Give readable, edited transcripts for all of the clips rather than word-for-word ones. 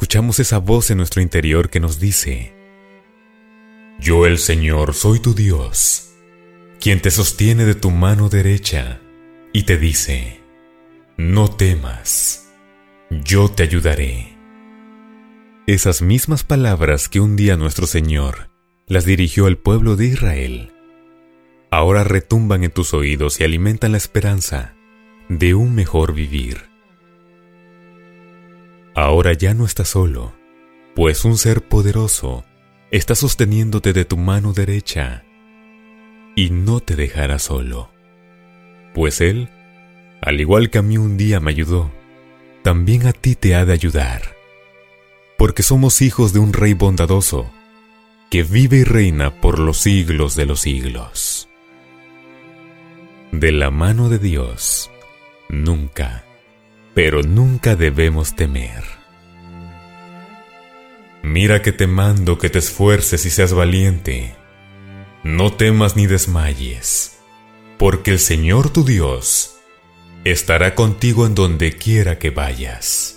escuchamos esa voz en nuestro interior que nos dice: Yo, el Señor, soy tu Dios, quien te sostiene de tu mano derecha y te dice: No temas, yo te ayudaré. Esas mismas palabras que un día nuestro Señor las dirigió al pueblo de Israel, ahora retumban en tus oídos y alimentan la esperanza de un mejor vivir. Ahora ya no estás solo, pues un ser poderoso está sosteniéndote de tu mano derecha y no te dejará solo, pues Él, al igual que a mí un día me ayudó, también a ti te ha de ayudar, porque somos hijos de un Rey bondadoso que vive y reina por los siglos de los siglos. De la mano de Dios, nunca, pero nunca debemos temer. Mira que te mando que te esfuerces y seas valiente. No temas ni desmayes, porque el Señor tu Dios estará contigo en donde quiera que vayas.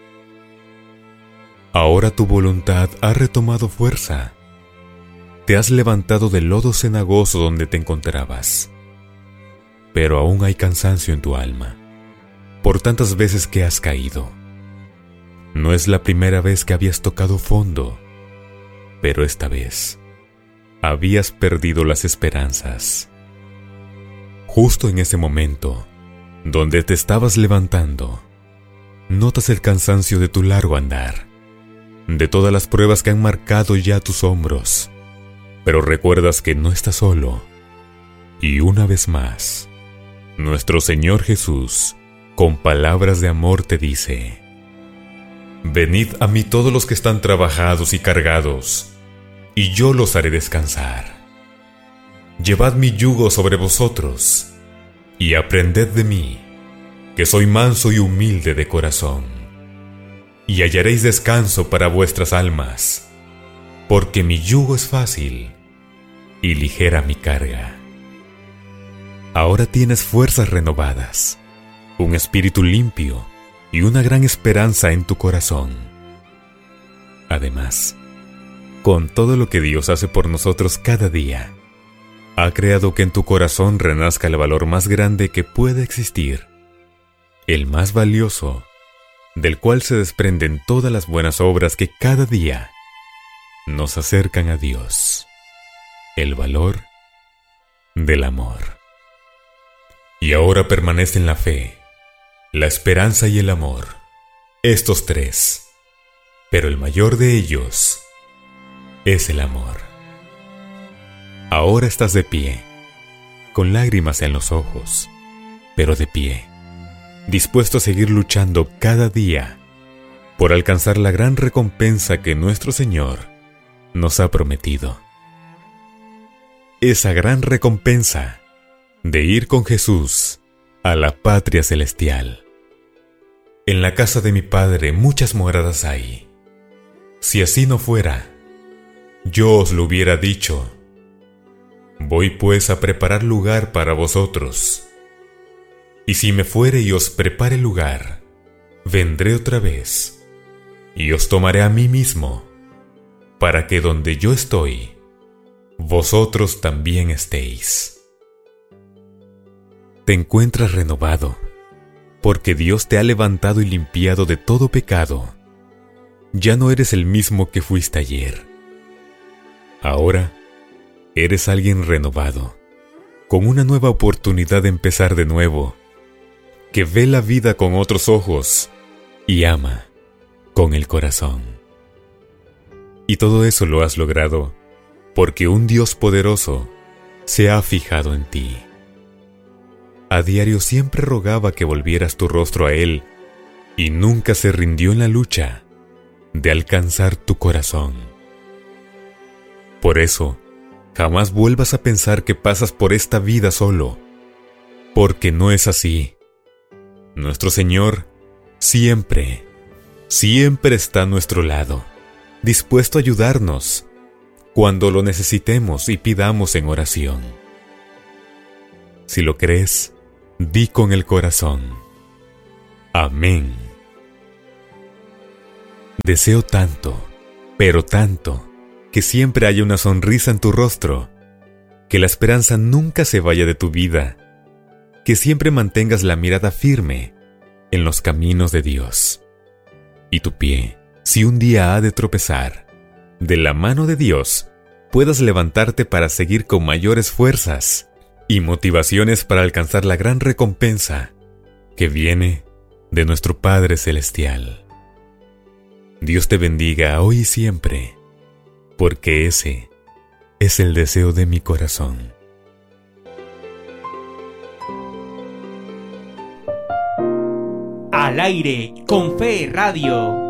Ahora tu voluntad ha retomado fuerza. Te has levantado del lodo cenagoso donde te encontrabas, pero aún hay cansancio en tu alma, por tantas veces que has caído. No es la primera vez que habías tocado fondo, pero esta vez habías perdido las esperanzas. Justo en ese momento, donde te estabas levantando, notas el cansancio de tu largo andar, de todas las pruebas que han marcado ya tus hombros, pero recuerdas que no estás solo. Y una vez más, nuestro Señor Jesús, con palabras de amor te dice: Venid a mí todos los que están trabajados y cargados, y yo los haré descansar. Llevad mi yugo sobre vosotros, y aprended de mí, que soy manso y humilde de corazón, y hallaréis descanso para vuestras almas, porque mi yugo es fácil y ligera mi carga. Ahora tienes fuerzas renovadas, un espíritu limpio y una gran esperanza en tu corazón. Además, con todo lo que Dios hace por nosotros cada día, ha creado que en tu corazón renazca el valor más grande que puede existir, el más valioso, del cual se desprenden todas las buenas obras que cada día nos acercan a Dios: el valor del amor. Y ahora permanecen la fe, la esperanza y el amor, estos tres, pero el mayor de ellos es el amor. Ahora estás de pie, con lágrimas en los ojos, pero de pie, dispuesto a seguir luchando cada día por alcanzar la gran recompensa que nuestro Señor nos ha prometido. Esa gran recompensa de ir con Jesús a la patria celestial. En la casa de mi Padre muchas moradas hay. Si así no fuera, yo os lo hubiera dicho. Voy pues a preparar lugar para vosotros. Y si me fuere y os prepare lugar, vendré otra vez, y os tomaré a mí mismo, para que donde yo estoy, vosotros también estéis. Te encuentras renovado, porque Dios te ha levantado y limpiado de todo pecado. Ya no eres el mismo que fuiste ayer. Ahora, eres alguien renovado, con una nueva oportunidad de empezar de nuevo, que ve la vida con otros ojos y ama con el corazón. Y todo eso lo has logrado porque un Dios poderoso se ha fijado en ti. A diario siempre rogaba que volvieras tu rostro a Él y nunca se rindió en la lucha de alcanzar tu corazón. Por eso, jamás vuelvas a pensar que pasas por esta vida solo, porque no es así. Nuestro Señor siempre está a nuestro lado, dispuesto a ayudarnos cuando lo necesitemos y pidamos en oración. Si lo crees, di con el corazón: Amén. Deseo tanto, pero tanto, que siempre haya una sonrisa en tu rostro, que la esperanza nunca se vaya de tu vida, que siempre mantengas la mirada firme en los caminos de Dios. Y tu pie, si un día ha de tropezar, de la mano de Dios, puedas levantarte para seguir con mayores fuerzas y motivaciones para alcanzar la gran recompensa que viene de nuestro Padre Celestial. Dios te bendiga hoy y siempre, porque ese es el deseo de mi corazón. Al aire con Fe Radio.